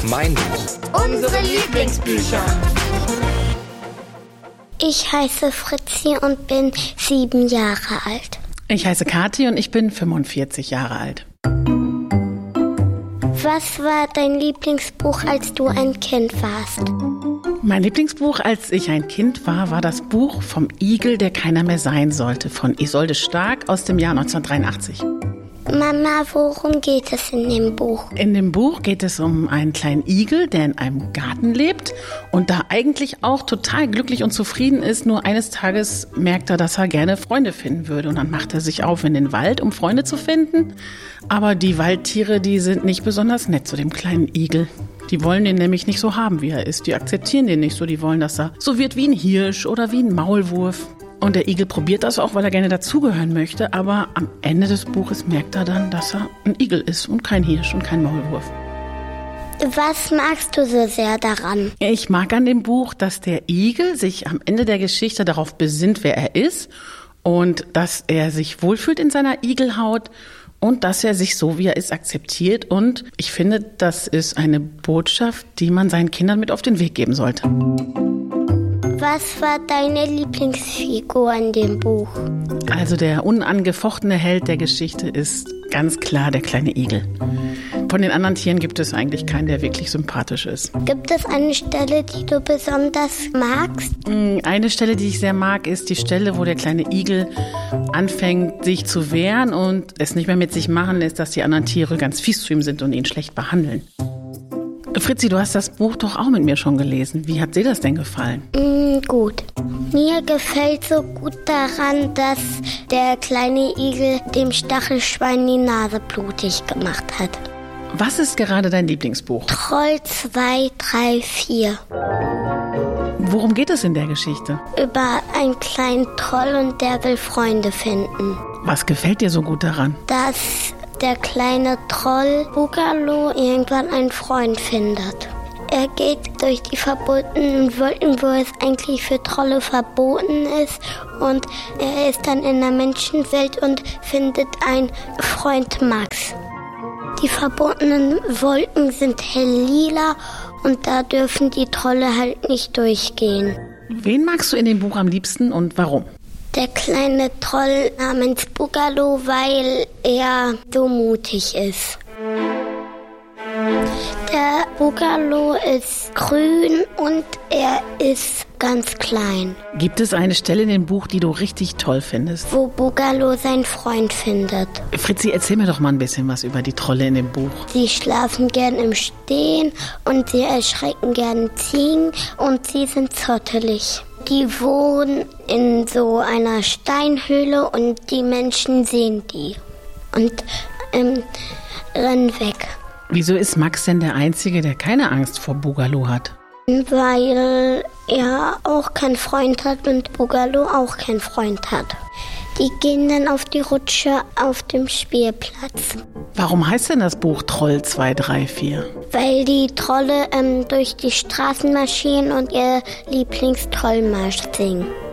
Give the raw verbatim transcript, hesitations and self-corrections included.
Mein Buch. Unsere Lieblingsbücher. Ich heiße Fritzi und bin sieben Jahre alt. Ich heiße Kathi und ich bin fünfundvierzig Jahre alt. Was war dein Lieblingsbuch, als du ein Kind warst? Mein Lieblingsbuch, als ich ein Kind war, war das Buch vom Igel, der keiner mehr sein sollte, von Isolde Stark aus dem Jahr neunzehnhundertdreiundachtzig. Mama, worum geht es in dem Buch? In dem Buch geht es um einen kleinen Igel, der in einem Garten lebt und da eigentlich auch total glücklich und zufrieden ist. Nur eines Tages merkt er, dass er gerne Freunde finden würde. Und dann macht er sich auf in den Wald, um Freunde zu finden. Aber die Waldtiere, die sind nicht besonders nett zu dem kleinen Igel. Die wollen den nämlich nicht so haben, wie er ist. Die akzeptieren den nicht so. Die wollen, dass er so wird wie ein Hirsch oder wie ein Maulwurf. Und der Igel probiert das auch, weil er gerne dazugehören möchte. Aber am Ende des Buches merkt er dann, dass er ein Igel ist und kein Hirsch und kein Maulwurf. Was magst du so sehr daran? Ich mag an dem Buch, dass der Igel sich am Ende der Geschichte darauf besinnt, wer er ist. Und dass er sich wohlfühlt in seiner Igelhaut. Und dass er sich so, wie er ist, akzeptiert. Und ich finde, das ist eine Botschaft, die man seinen Kindern mit auf den Weg geben sollte. Was war deine Lieblingsfigur in dem Buch? Also der unangefochtene Held der Geschichte ist ganz klar der kleine Igel. Von den anderen Tieren gibt es eigentlich keinen, der wirklich sympathisch ist. Gibt es eine Stelle, die du besonders magst? Eine Stelle, die ich sehr mag, ist die Stelle, wo der kleine Igel anfängt, sich zu wehren und es nicht mehr mit sich machen lässt, dass die anderen Tiere ganz fies zu ihm sind und ihn schlecht behandeln. Fritzi, du hast das Buch doch auch mit mir schon gelesen. Wie hat dir das denn gefallen? Mm, gut. Mir gefällt so gut daran, dass der kleine Igel dem Stachelschwein die Nase blutig gemacht hat. Was ist gerade dein Lieblingsbuch? Troll zwei, drei, vier. Worum geht es in der Geschichte? Über einen kleinen Troll und der will Freunde finden. Was gefällt dir so gut daran? Dass der kleine Troll Bugalo irgendwann einen Freund findet. Er geht durch die verbotenen Wolken, wo es eigentlich für Trolle verboten ist. Und er ist dann in der Menschenwelt und findet einen Freund Max. Die verbotenen Wolken sind helllila und da dürfen die Trolle halt nicht durchgehen. Wen magst du in dem Buch am liebsten und warum? Der kleine Troll namens Bugalo, weil er so mutig ist. Der Bugalo ist grün und er ist ganz klein. Gibt es eine Stelle in dem Buch, die du richtig toll findest? Wo Bugalo seinen Freund findet. Fritzi, erzähl mir doch mal ein bisschen was über die Trolle in dem Buch. Sie schlafen gern im Stehen und sie erschrecken gern Ziegen und sie sind zottelig. Die wohnen in so einer Steinhöhle und die Menschen sehen die und ähm, rennen weg. Wieso ist Max denn der Einzige, der keine Angst vor Bugalo hat? Weil er auch keinen Freund hat und Bugalo auch keinen Freund hat. Die gehen dann auf die Rutsche auf dem Spielplatz. Warum heißt denn das Buch Troll zwei, drei, vier? Weil die Trolle ähm, durch die Straßen marschieren und ihr Lieblingstrollmarsch singen.